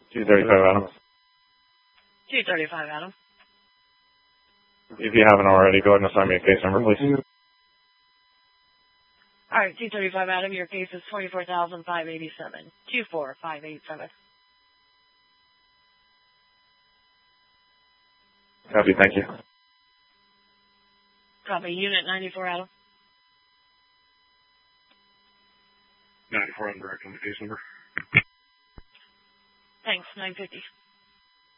235 Adam. 235 Adam. If you haven't already, go ahead and assign me a case number, please. All right, 235 Adam, your case is 24,587. 24587. Copy, thank you. Copy, unit 94 Adam. 94, I'm direct on the case number. Thanks, 950.